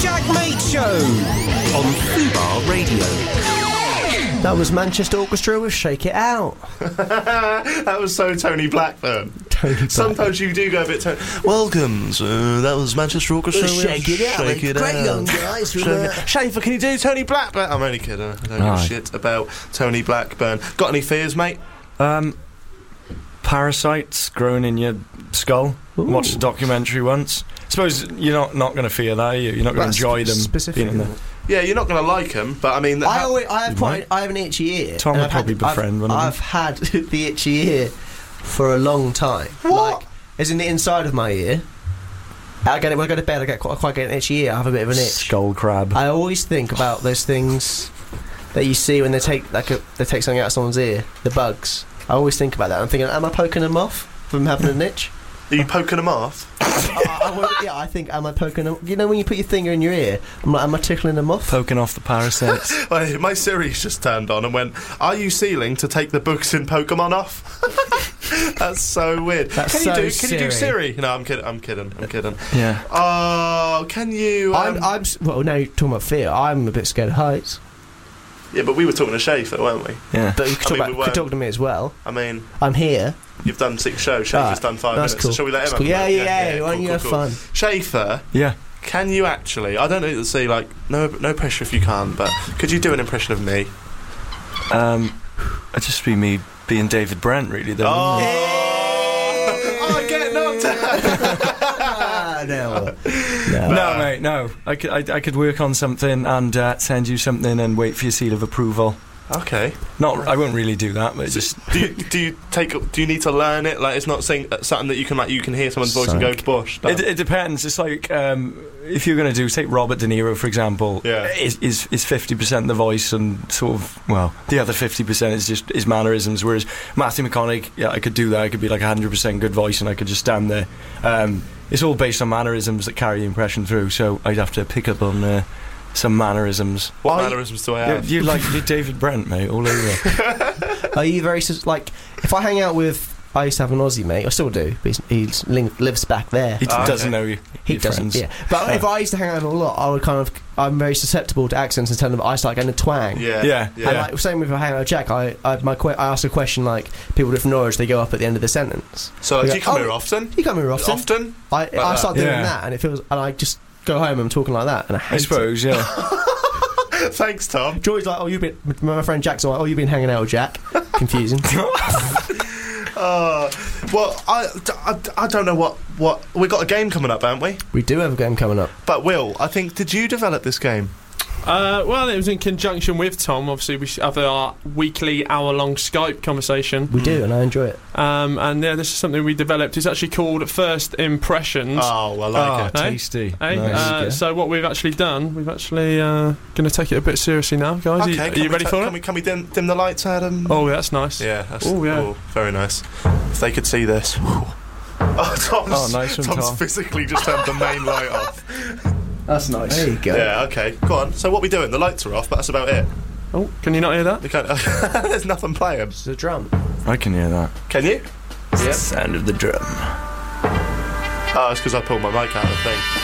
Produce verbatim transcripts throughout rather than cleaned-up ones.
Jack Mate Show on Fubar Radio. That was Manchester Orchestra with Shake It Out. That was so Tony Blackburn. Tony Blackburn. Sometimes you do go a bit Tony. Welcome, so that was Manchester Orchestra with Shake It Out. Shake It Great Out. young guys. From, uh, Schaefer, can you do Tony Blackburn? I'm only kidding. I don't give a Aye. shit about Tony Blackburn. Got any fears, mate? Um, parasites growing in your skull. Ooh. Watched the documentary once. Suppose you're not, not going to fear that, are you? You're not going to That's enjoy them specific, being in there. isn't it? Yeah, you're not going to like him, but I mean... I how- always, I have You quite, might. I have an itchy ear. Tom and would I've had- probably befriend I've, one of them. I've had the itchy ear for a long time. What? Like, as in the inside of my ear. I get it when I go to bed. I get quite, quite get an itchy ear. I have a bit of an itch. Skull crab. I always think about those things that you see when they take like a, they take something out of someone's ear. The bugs. I always think about that. I'm thinking, am I poking them off from having an itch? Are you poking them off? I, I, I, yeah, I think, am I poking them? You know when you put your finger in your ear, I'm like, am I tickling them off? Poking off the parasites. Wait, my Siri's just turned on and went, are you sealing to take the books in Pokemon off? That's so weird. That's can so you do Can you do Siri. Siri? No, I'm kidding, I'm kidding, I'm kidding. Yeah. Oh, can you... Um, I'm, I'm, s- well, now you're talking about fear. I'm a bit scared of heights. yeah, but we were talking to Schaefer, weren't we? Yeah. But you could I talk, mean, about, we could weren't. talk to me as well. I mean, I'm here. you've done six shows, Schaefer's Ah, done five that's minutes, cool. so shall we let him That's have cool. a Yeah, go? yeah, yeah. Why cool, don't you cool, have cool. fun? Schaefer, Yeah. can you actually... I don't know to say, like, no no pressure if you can't, but could you do an impression of me? Um, it'd just be me being David Brent, really, though. Oh, wouldn't it? I get knocked out. Ah, no. No. No, mate, no. I could, I, I could work on something and uh, send you something and wait for your seal of approval. Okay. Not, I won't really do that, but just... do you, do you take? Do you need to learn it? Like, it's not saying something that you can like. You can hear someone's voice and go, "Bosh." No. It, it depends. It's like um, if you're going to do, take Robert De Niro for example. Yeah. is is is fifty percent the voice and sort of well, the other fifty percent is just his mannerisms. Whereas Matthew McConaughey, yeah, I could do that. I could be like a hundred percent good voice, and I could just stand there. Um, it's all based on mannerisms that carry the impression through. So I'd have to pick up on uh, some mannerisms. What I- mannerisms do I You, have? you like you're David Brent, mate, all over. Are you very sus- like? If I hang out with, I used to have an Aussie mate. I still do, but he's, he li- lives back there. He Ah, doesn't okay. know you. He your doesn't. friends. Yeah, but if I used to hang out with him a lot, I would kind of. I'm very susceptible to accents and telling them I start getting a twang. Yeah. Yeah. Yeah. And like, same with I hang out with Jack. I I, my que- I ask a question like people with different knowledge. They go up at the end of the sentence. So, like, Yeah. do you come Oh, here often? You come here often. Often? I I that. start doing Yeah. that, and it feels. And I just go home and I'm talking like that, and I hate I suppose, yeah. Thanks, Tom. it. Joy's like, oh, you've been. My friend Jack's like, oh, you've been hanging out with Jack. Confusing. Uh, well, I, I, I don't know what what we got a game coming up, haven't we? We do have a game coming up. But Will, I think did you develop this game? Uh, well, it was in conjunction with Tom. Obviously, we have our weekly hour-long Skype conversation. We do, and I enjoy it. Um, and yeah, this is something we developed. It's actually called First Impressions. Oh, I like Oh, it. Eh? tasty. Eh? Nice. Uh, Okay. so what we've actually done, we've actually uh, going to take it a bit seriously now, guys. Are you- Okay, are can you we ready ta- for can it? We, can we dim, dim the lights, Adam? Oh, that's nice. Yeah, that's Oh, yeah. oh, very nice. If they could see this. Whew. Oh, Tom's, Oh, nice one, Tom's Tom. physically just turned the main light off. That's nice. There you go. Yeah, okay. Go on. So what are we doing? The lights are off, but that's about it. Oh, can you not hear that? We can't, there's nothing playing. It's a drum. I can hear that. Can you? It's the sound of the drum. Oh, it's because I pulled my mic out of the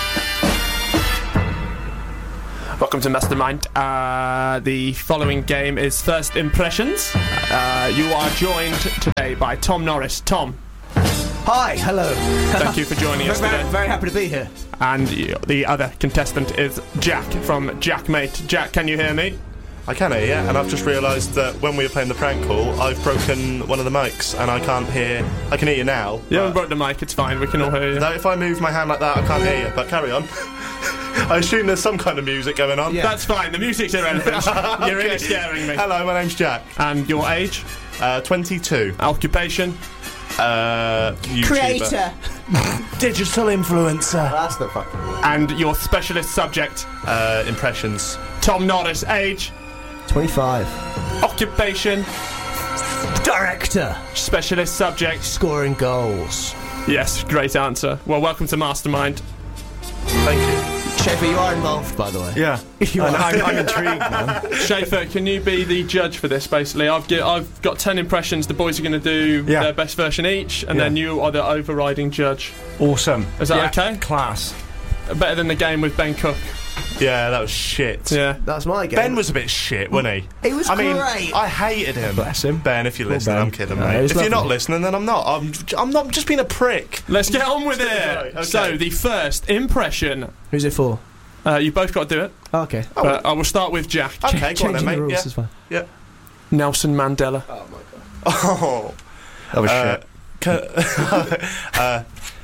thing. Welcome to Mastermind. Uh, the following game is First Impressions. Uh, you are joined today by Tom Norris. Tom, Hi, hello. thank you for joining us very, today. very happy to be here. And y- the other contestant is Jack from Jack Mate. Jack, can you hear me? I can hear you, and I've just realised that when we were playing the prank call, I've broken one of the mics, and I can't hear... I can hear you now. You haven't but- broke the mic, it's fine, we can all hear you. No, if I move my hand like that, I can't hear you, but carry on. I assume there's some kind of music going on. Yeah. That's fine, the music's irrelevant. You're really Okay. scaring me. Hello, my name's Jack. And your age, Uh, twenty-two. occupation, Uh, YouTuber. Creator. Digital influencer. That's the fucking word. and your specialist subject, Uh, impressions. Tom Norris. Age, twenty-five. occupation, Director. specialist subject. Scoring goals. Yes, great answer. Well, welcome to Mastermind. Thank you. Schaefer, you are involved, by the way. Yeah. You I'm, are. I'm, I'm intrigued, man. Schaefer, can you be the judge for this, basically? I've, get, I've got ten impressions. The boys are going to do Yeah. their best version each, and Yeah. then you are the overriding judge. Awesome. Is that Yeah. okay? Class. Better than the game with Ben Cook. Yeah, that was shit. Yeah. That's my game. Ben was a bit shit, wasn't he? He was I mean, great. I hated him. Bless him. Ben, if you're listening, Ben. I'm kidding, No, mate. he was If you're not lovely. listening, then I'm not. I'm, I'm not I'm just being a prick. Let's get on with it. Right, okay. So, the first impression. Who's it for? Uh, you both got to do it. Oh, okay. Oh, But I will start with Jack. Okay, go on Changing then, the mate. rules Yeah. is fine. Nelson Mandela. Oh my god. Oh. That was Uh, shit. ca- uh,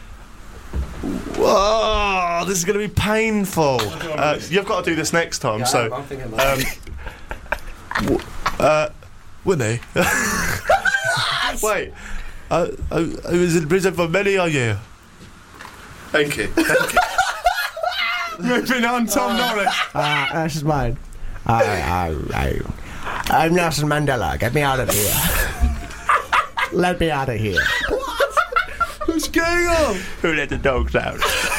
whoa, this is going to be painful. Uh, you've got to do this next time, so. I'm thinking about Um, w- uh, Winnie? Wait. Uh, I, I was in prison for many a year. Thank you. Thank you. Moving on, Tom Norris. Ah, that's mine. I, I, I, I'm Nelson Mandela. Get me out of here. Let me out of here. What's going on? Who let the dogs out?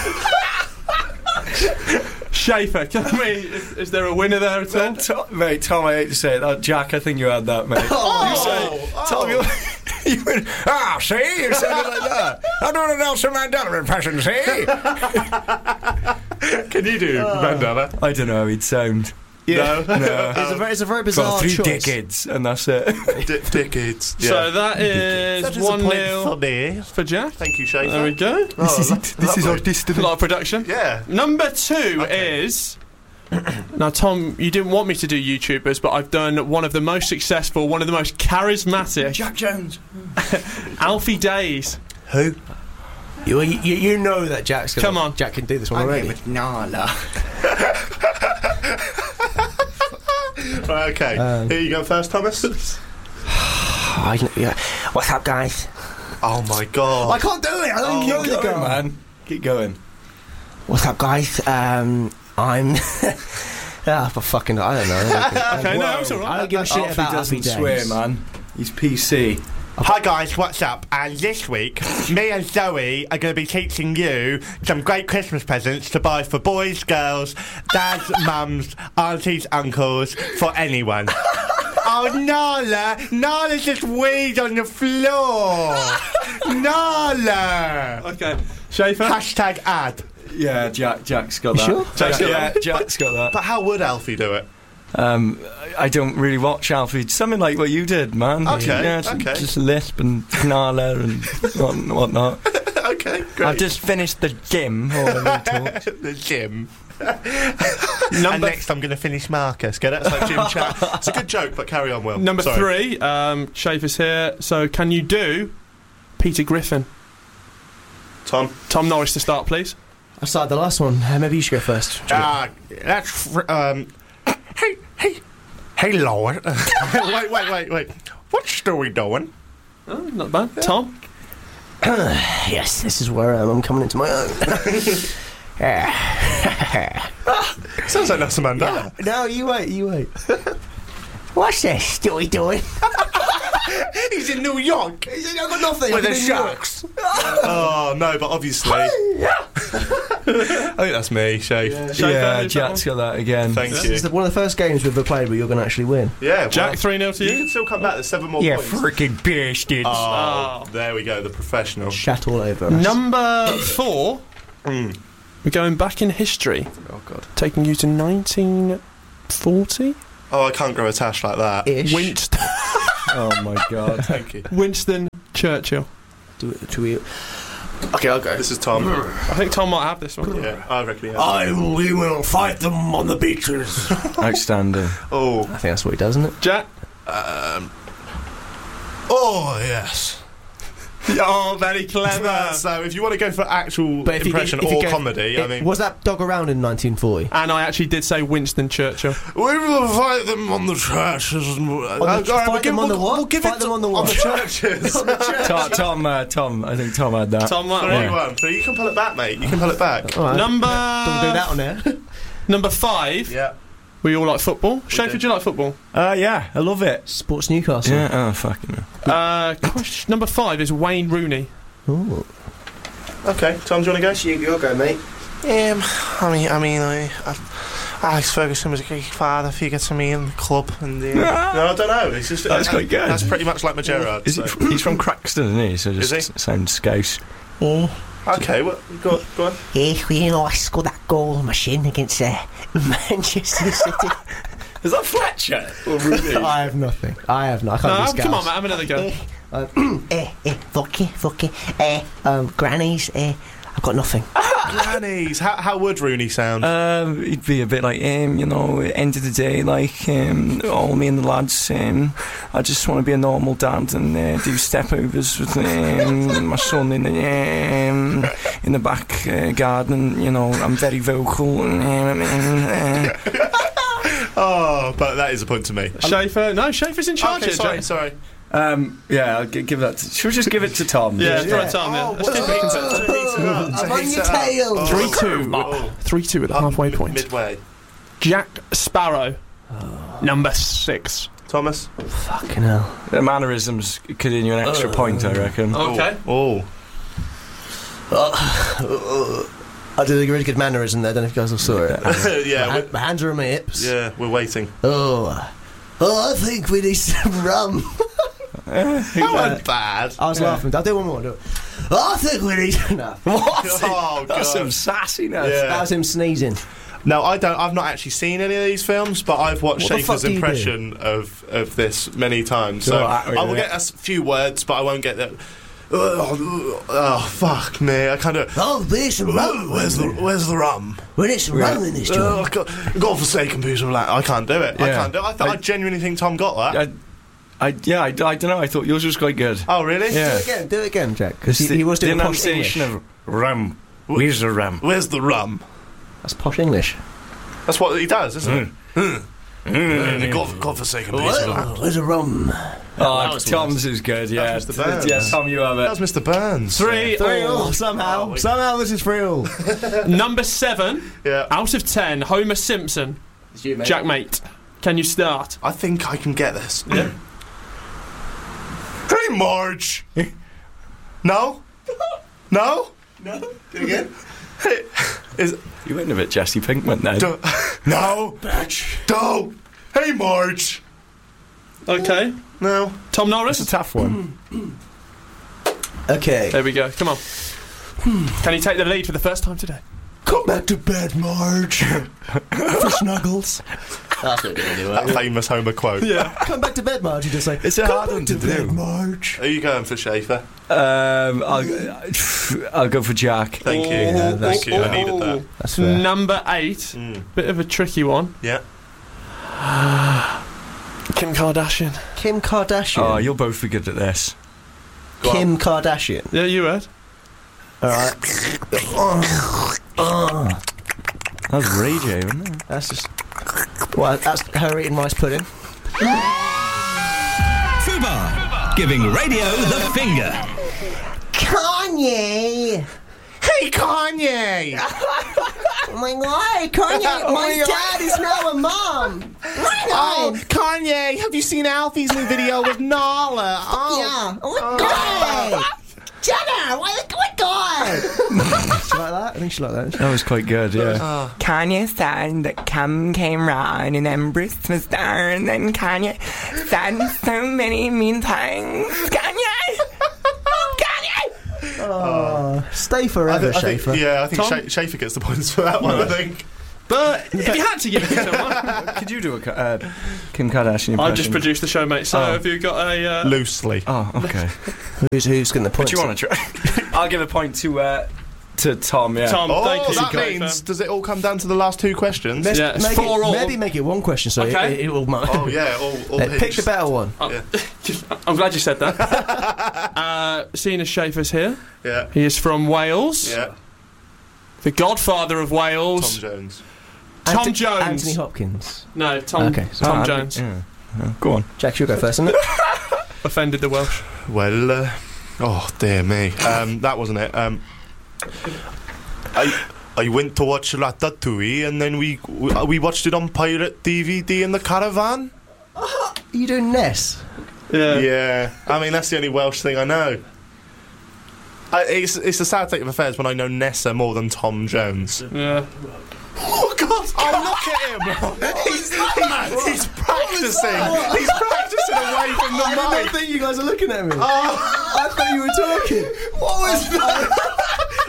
Schaefer, can we? Is, is there a winner there at all? Tom, mate, Tom, I hate to say it. That Jack, I think you had that, mate. Oh, you said, oh. Tom, you, you went, ah, see, you said it like that. I'm doing a Nelson Mandela impression, see? Can you do Mandela? I don't know how he'd sound. No. No. It's a very, it's a very For bizarre three choice. decades, and that's it. D- decades. Yeah. So that is That is one a point nil for me. for Jack. Thank you, Schaefer. There we go. Oh, lo- this is lovely. artistic. A lot of production. Yeah. Number two Okay. is. Now, Tom, you didn't want me to do YouTubers, but I've done one of the most successful, one of the most charismatic, Jack Jones. Alfie Days. Who? You, you, you know that Jack's gonna, Come on. Jack can do this one already. Nala. Right, okay. Um, Here you go first, Thomas. I, yeah. What's up, guys? Oh my god. I can't do it. I don't Keep know the going, guy. man. Keep going. What's up, guys? Um, I'm. Ah, for fucking, I don't know. Okay, no, Whoa. it's all right. I don't give a shit Alfie about doesn't Alfie swear, Days. man. He's P C. Hi guys, what's up? And this week, me and Zoe are going to be teaching you some great Christmas presents to buy for boys, girls, dads, mums, aunties, uncles, for anyone. Oh, Nala! Nala's just weed on the floor! Nala! Okay. Schaefer? Hashtag ad. Yeah, Jack. Jack's got You that. sure? Jack, yeah, Jack's got that. But how would Alfie do it? Um, I don't really watch Alfie. Something like what you did, man. Okay, Yeah, just, okay. just lisp and knarler and what, whatnot. Okay, great. I've just finished the gym. Or whatever you talk. the gym. and Number next I'm going to finish Marcus. Okay, that's like gym chat. It's a good joke, but carry on, Will. Number Sorry. three, um, Schaefer's here. So can you do Peter Griffin? Tom. Tom Norris to start, please. I started the last one. Uh, maybe you should go first. Ah, that's fr- um. Hey, hey, hey, Lord. wait, wait, wait, wait. What story doing? Oh, not bad. Tom? Yes, this is where um, I'm coming into my own. Yeah. Sounds like Nelson Mandela. No, you wait, you wait. What's this story doing? He's in New York I've got nothing. with I'm the in New York. sharks. Oh no, but obviously, I think that's me, Shafe. Yeah, Schaefer, Yeah, who's that Jack's got that again. thank This you. is the- one of the first games we've ever played where you're going to actually win. Yeah, Jack, well, three nil to you you. can still come back. There's seven more Yeah, points. freaking bastards. Oh, Oh. there we go. The professional. Shat all over us. Number four, Mm. we're going back in history, Oh god. taking you to nineteen forty. Oh, I can't grow a tash like that. Ish. Winston, Oh my god. Thank you. Winston Churchill. Do it, do we... Okay, I'll go. This is Tom. I think Tom might have this one. Yeah, I reckon he has. I we will fight them on the beaches. Outstanding. Oh. I think that's what he does, isn't it? Jack? Um. Oh yes. Oh, very clever. So if you want to go for actual But if you impression get- if you or go- comedy, I It- mean, was that dog around in nineteen forty? And I actually did say Winston Churchill. we will fight them on the churches. And, uh, the- all right, fight we'll them give- on the we'll- what? We'll give Fight it them to- on the what? churches. Tom, Tom, uh, Tom, I think Tom had that. Tom, Three yeah. one. So you can pull it back, mate. You can pull it back. All right. Number Don't do that on there. number five. Yeah. We all like football. Schaefer, do. do you like football? Uh, yeah, I love it. Sports Newcastle. Yeah, oh, fucking hell. Uh, question number five is Wayne Rooney. Ooh. Okay, Tom, do you want to go? You, you'll go, mate. Um, I mean, I mean, I, I, Alex Ferguson was a great father figure to me in the club, and uh, No, I don't know. It's just That's uh, quite good. That's pretty much like my Gerard. Is so. he, he's from Craxton, isn't he? So just Is he? sounds scouse. yeah. Okay, what? Go, go on. Eh, well, you know, I scored that goal machine against uh, Manchester City. Is that Fletcher? Or Rooney? I have nothing. I have no. I can't No, be come on, scoused. mate, have another go. eh, eh, eh, fuck you, fuck you. Eh, um, grannies, eh, I've got nothing. Grannies. How, how would Rooney sound? Um, it'd be a bit like, um, you know, end of the day, like, um, all me and the lads, um, I just want to be a normal dad and uh, do stepovers with um, my son in the um, in the back uh, garden. You know, I'm very vocal. And, um, uh, oh, but that is a point to me. Schaefer, no, Schaefer's in charge Okay, here, sorry, Jay. sorry. um, yeah, I'll g- give that. To, should we just give it to Tom? Yeah, Yeah. throw it on there. Let's keep it consistent. I'm on your tail. Three two. Oh. Three two at the halfway M- point. Midway. Jack Sparrow, number six. Thomas. Fucking hell. The mannerisms could in you an extra point, I reckon. Okay. Oh. I did a really good mannerism there. I don't know if you guys all saw it. yeah. my, we're- hand, my hands are on my hips. Yeah, we're waiting. Oh. Oh, I think we need some rum. That wasn't bad. I was laughing. I'll do one more. I'll do it. I think we need. No. What? Oh, That's some God. sassiness. Yeah. That was him sneezing. No, I don't. I've not actually seen any of these films, but I've watched What the fuck Schaefer's do you impression of, of this many times. Do So that, I will yeah. get a s- few words, but I won't get that. Oh, oh, fuck me! I kind of. Oh, there's some rum. Where's the Where's the rum? We need some rum in this Oh, joint. God, God forsaken piece of land. I can't do it. I Yeah. can't do it. I, th- I, I- genuinely think Tom got that. I, I, yeah, I, I don't know. I thought yours was quite good. Oh, really? Yeah. Do it again. Do it again, Jack. Because It's he, he was the doing posh enunciation English. of rum. Where's the rum? Where's the rum? That's posh English. That's what he does, isn't it? Mm. God, God forsaken piece of land. Whoa, where's a rum? Oh, Tom's is good. Yeah, That's Mister Burns. yeah. Tom, you have That it. was Mister Burns. Three Three all. all, somehow. Oh, we- somehow this is free all. Number seven Yeah. out of ten. Homer Simpson. Jack, mate, can you start? I think I can get this. Yeah. Hey, Marge. No. No. No. Do it again. Hey, is You went a bit Jesse Pinkman then. do, no. Bitch. Don't. Hey, Marge. Okay. No. Tom It's Norris. a tough one. Okay. There we go. Come on. Can you take the lead for the first time today? Come back to bed, Marge. For snuggles. That's what it anyway. That famous Homer quote. Yeah. Come back to bed, Marge. You just say, It's a come hard back one to to bed, do. Marge. Are you going for Schaefer? Um, I'll, I'll go for Jack. Thank you. Oh, Thank you. I needed that. That's fair. Number eight. Mm. Bit of a tricky one. Yeah. Kim Kardashian. Kim Kardashian. Oh, you'll both be good at this. Go on. Kim Kardashian. Yeah, you heard. All right. That was Ray J, wasn't it? That's just. Well, that's her eating rice pudding. Fubar, giving radio the finger. Kanye! Hey, Kanye. Oh my god, Kanye, my dad is now a mom! Oh, Kanye, have you seen Alfie's new video with Nala? Oh, Yeah, oh my god! Jenna, why oh my god! She like that? I think she like that. That was quite good, yeah. Kanye said that Kim came round and then Bruce was there and then Kanye said so many mean things. Kanye! Kanye! Oh, stay forever, I thi- I think- Schaefer. yeah, I think Tom? Scha- Schaefer gets the points for that one, I think. But if you had to give it to someone, Could you do a uh, Kim Kardashian impression? I just produced the show, mate. So Oh. have you got a? Uh, Loosely. Oh, okay. Who's, who's getting the But points? you want to try? I'll give a point to uh, to Tom. Yeah. Tom, Oh, thank you. that Schaefer. means, does it all come down to the last two questions? Let's Yeah, it's make four it, all. Maybe make it one question so Okay. it, it, it will. Mo- Oh, yeah, all, all Uh, pick hinged. the better one. Oh, I'm glad you said that. uh, seeing as Schaefer's here, Yeah, he is from Wales, yeah. the godfather of Tom Wales. Jones. Tom Anti- Jones. Anthony Hopkins. No, Tom. Okay, so- Tom Oh, Jones. Yeah. Yeah. Go on. Jack, you'll go first, isn't it? Offended the Welsh. Well, uh, oh, dear me. Um, that wasn't it. Um, I... I went to watch Ratatouille and then we we, we watched it on pirate D V D in the caravan. Are you doing Ness? Yeah. Yeah, I mean that's the only Welsh thing I know. I, it's it's a sad state of affairs when I know Nessa more than Tom Jones. Yeah. Oh God! Oh look at him! he's, he's, he's practicing. He's practicing away from the I mic. think you guys are looking at me. Oh, I thought you were talking. What was that?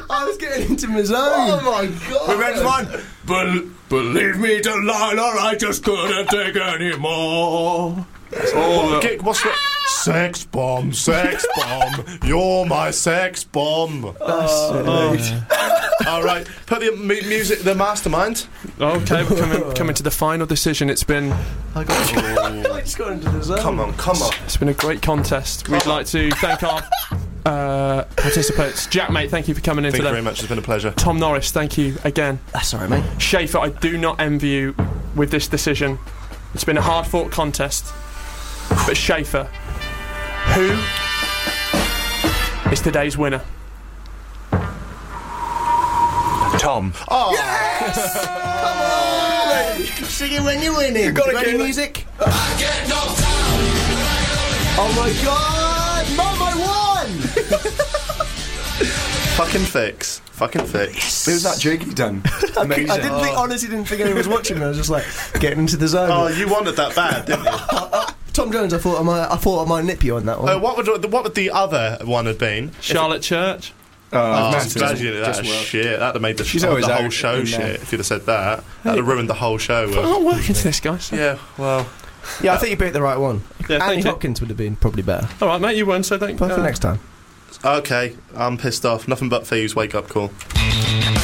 I was getting into my zone. Oh my god! We ready, man? Bel- believe me, Delilah, I just couldn't take any more. Oh, okay, what's the sex bomb? Sex bomb. You're my sex bomb. Oh, All right, put the mu- music, the mastermind. Okay, we're coming, coming to the final decision. It's been I, got, I just got into the zone. Come on, come on. it's been a great contest. We'd like to thank our uh, participants. Jack, mate, thank you for coming in Thank you today. very much. It's been a pleasure. Tom Norris, thank you again. That's all right, mate. Schaefer, I do not envy you with this decision. It's been a hard-fought contest. But Schaefer, who is today's winner? Tom. Oh, Sing it when you're winning. You gotta Ready, get it. music? Oh my god! Mum, I won! fucking fix. Fucking fix. Who's that jig he done? Amazing. I didn't think, honestly didn't think anyone was watching me. I was just like getting into the zone. Oh, you wanted that bad, didn't you? Tom Jones, I thought I might, I thought I might nip you on that one. Uh, what would what would the other one have been? Charlotte Church. Oh, Oh, just- imagine that just work. shit. That'd have made the, She's the always whole out show in shit. there. If you'd have said that, that'd have ruined the whole show. Put a lot of work into this, guys. Yeah, well, yeah, I think you picked the right one. Yeah, Annie thank you. Hopkins would have been probably better. All right, mate, you won, so don't. But for uh, next time. okay. I'm pissed off. Nothing but thieves. Wake up call.